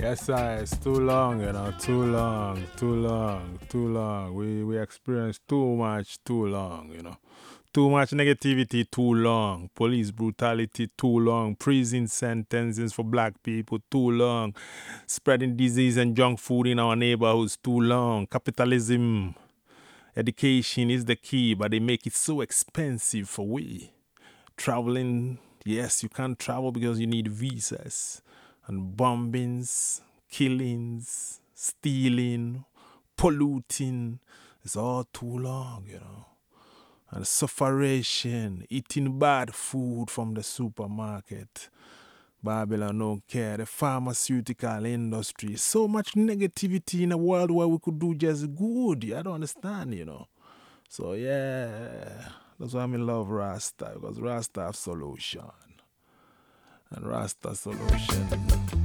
Yes, sir. It's too long, too long, too long, too long. We experienced too much, too long, Too much negativity, too long. Police brutality, too long. Prison sentences for black people, too long. Spreading disease and junk food in our neighborhoods, too long. Capitalism, education is the key, but they make it so expensive for we. Traveling, yes, you can't travel because you need visas. And bombings, killings, stealing, polluting, it's all too long. And sufferation, eating bad food from the supermarket. Babylon don't care. The pharmaceutical industry. So much negativity in a world where we could do just good. I don't understand. So yeah, that's why I love Rasta, because Rasta have solution. And Rasta solution